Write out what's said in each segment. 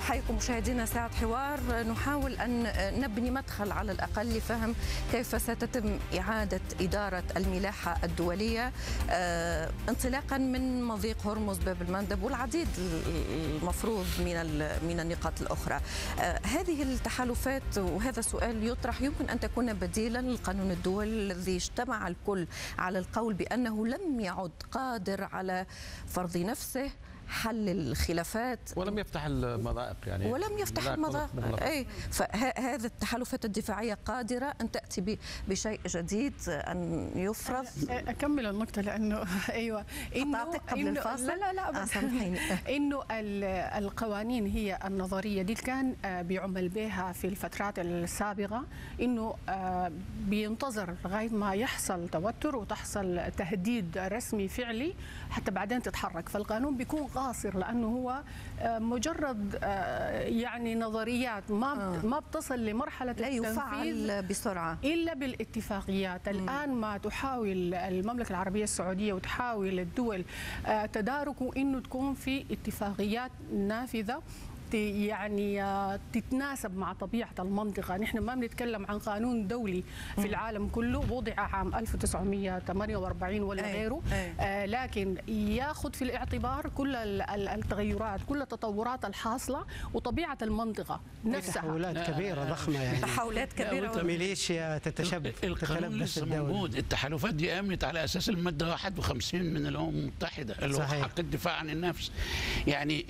أحييكم مشاهدينا ساعة حوار، نحاول أن نبني مدخل على الأقل لفهم كيف ستتم إعادة إدارة الملاحة الدولية انطلاقا من مضيق هرمز باب المندب والعديد المفروض من النقاط الأخرى. هذه التحالفات وهذا السؤال يطرح يمكن أن تكون بديلا للقانون الدولي الذي اجتمع الكل على القول بأنه لم يعد قادر على فرض نفسه حل الخلافات ولم يفتح المضائق، يعني ولم يفتح المضائق. اي فهذا التحالفات الدفاعيه قادره ان تاتي بشيء جديد ان يفرض. اكمل النقطه لانه ايوه قبل الفاصل. لا سامحيني. انه القوانين هي النظريه دي كان بيعمل بها في الفترات السابقه، انه بينتظر لغايه ما يحصل توتر وتحصل تهديد رسمي فعلي حتى بعدين تتحرك. فالقانون بيكون قاصر لانه هو مجرد يعني نظريات ما بتصل لمرحله لا يفعل بسرعه الا بالاتفاقيات. الان ما تحاول المملكه العربيه السعوديه وتحاول الدول تداركه انه تكون في اتفاقيات نافذه يعني تتناسب مع طبيعة المنطقة. نحن ما بنتكلم عن قانون دولي في العالم كله وضع عام 1948 ولا غيره، لكن ياخذ في الاعتبار كل التغيرات، كل التطورات الحاصلة وطبيعة المنطقة نفسها. تحولات كبيرة ضخمة، يعني تحولات كبيرة، ميليشيا تتلبس الدولة. موجود. التحالفات دي قامت على أساس المادة 51 من الأمم المتحدة اللي هو حق الدفاع عن النفس. يعني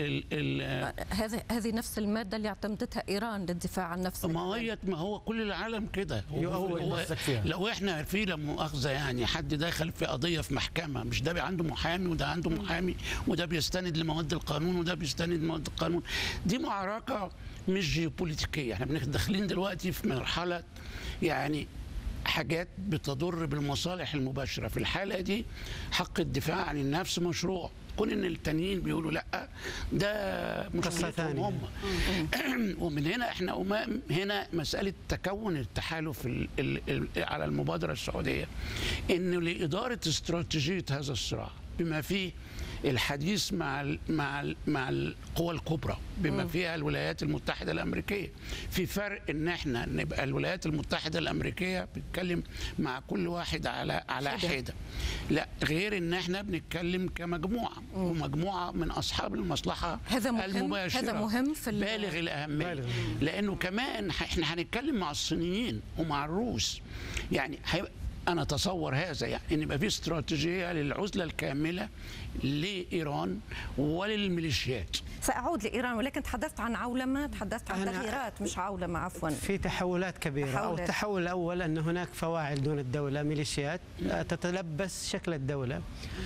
هذه نفس المادة اللي اعتمدتها إيران للدفاع عن نفسها. ما هو كل العالم كده. لو احنا في لا مؤاخذة يعني حد داخل في قضية في محكمة، مش ده عنده محامي وده عنده محامي وده بيستند لمواد القانون وده بيستند لمواد القانون. دي معركة مش جيوبوليتيكية. احنا داخلين دلوقتي في مرحلة يعني حاجات بتضر بالمصالح المباشرة. في الحالة دي حق الدفاع عن النفس مشروع، كون ان التانيين بيقولوا لا ده مشكلتهم هم. ومن هنا احنا هنا مسألة تكون التحالف على المبادرة السعودية انه لإدارة استراتيجية هذا الصراع بما فيه الحديث مع القوى الكبرى بما فيها الولايات المتحدة الأمريكية. في فرق ان احنا نبقى الولايات المتحدة الأمريكية بتتكلم مع كل واحد على حدة، لا غير ان احنا بنتكلم كمجموعة ومجموعة من أصحاب المصلحة المباشرة. هذا مهم في بالغ الأهمية، لأنه كمان احنا هنتكلم مع الصينيين ومع الروس. يعني أنا أتصور هذا، يعني أن يبقى في استراتيجية للعزلة الكاملة لإيران وللميليشيات. سأعود لإيران، ولكن تحدثت عن عولمة، تحدثت عن تغييرات مش عولمة عفوا. في تحولات كبيرة. أو التحول الأول أن هناك فواعل دون الدولة، ميليشيات تتلبس شكل الدولة.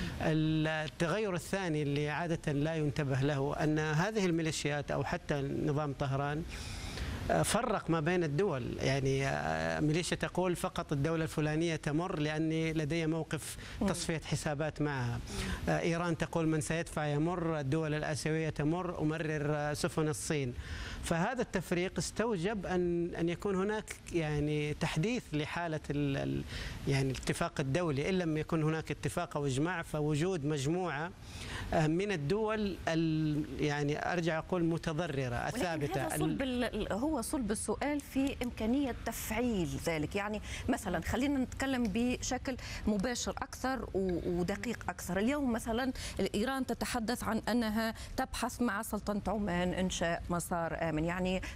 التغير الثاني اللي عادة لا ينتبه له أن هذه الميليشيات أو حتى نظام طهران فرق ما بين الدول. يعني ميليشيا تقول فقط الدولة الفلانية تمر لأني لدي موقف تصفية حسابات معها. إيران تقول من سيدفع يمر، الدول الآسيوية تمر، أمرر سفن الصين. فهذا التفريق استوجب أن يكون هناك يعني تحديث لحالة يعني الاتفاق الدولي. إن لم يكن هناك اتفاق أو إجماع فوجود مجموعة من الدول يعني أرجع أقول متضررة الثابتة. هو صلب السؤال في إمكانية تفعيل ذلك. يعني مثلا خلينا نتكلم بشكل مباشر أكثر ودقيق أكثر. اليوم مثلا إيران تتحدث عن أنها تبحث مع سلطنة عمان إنشاء مسار آمن. يعني